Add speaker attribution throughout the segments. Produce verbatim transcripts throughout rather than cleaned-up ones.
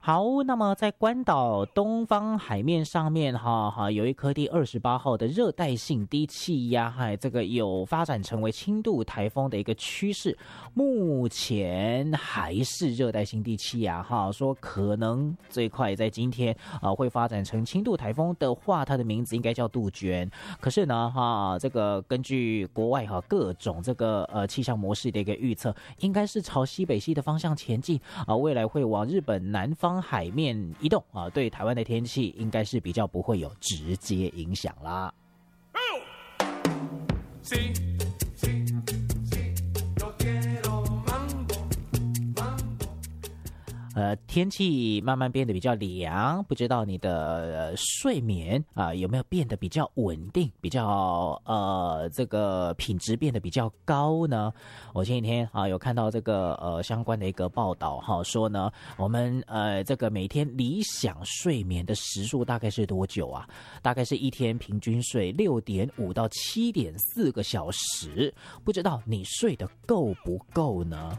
Speaker 1: 好，那么在关岛东方海面上面哈哈有一颗第二十八号的热带性低气压，哈，这个有发展成为轻度台风的一个趋势，目前还是热带性低气压哈，说可能最快在今天啊会发展成轻度台风的话，它的名字应该叫杜鹃。可是呢哈，这个根据国外哈各种这个呃气象模式的一个预测，应该是朝西北西的方向前进啊，未来会往日本南方海面移动啊，对台湾的天气应该是比较不会有直接影响啦。呃，天气慢慢变得比较凉，不知道你的、呃、睡眠啊、呃、有没有变得比较稳定，比较呃这个品质变得比较高呢？我前几天啊有看到这个呃相关的一个报道哈，说呢我们呃这个每天理想睡眠的时数大概是多久啊？大概是一天平均睡六点五到七点四个小时，不知道你睡得够不够呢？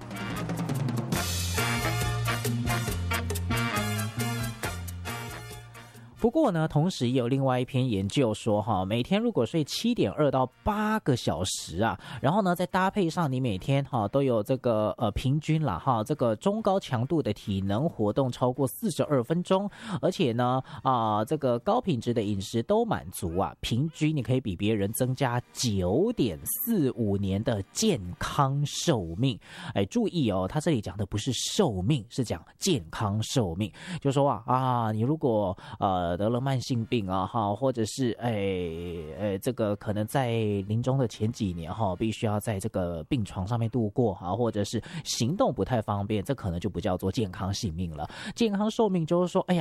Speaker 1: 不过呢，同时也有另外一篇研究说，哈，每天如果睡七点二到八个小时啊，然后呢，再搭配上你每天哈都有这个呃平均啦哈，这个中高强度的体能活动超过四十二分钟，而且呢啊、呃、这个高品质的饮食都满足啊，平均你可以比别人增加九点四五年的健康寿命。哎，注意哦，他这里讲的不是寿命，是讲健康寿命，就说啊啊，你如果呃。得了慢性病啊哈，或者是哎哎这个可能在临终的前几年哈，必须要在这个病床上面度过啊，或者是行动不太方便，这可能就不叫做健康性命了。健康寿命就是说，哎呀。